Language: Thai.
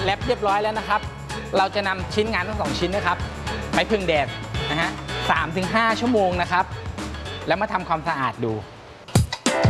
แรปเรียบร้อยแล้วนะครับเราจะนำชิ้นงานทั้ง2ชิ้นนะครับไปพึ่งแดดนะฮะ3-5 ชั่วโมงนะครับแล้วมาทำความสะอาดดู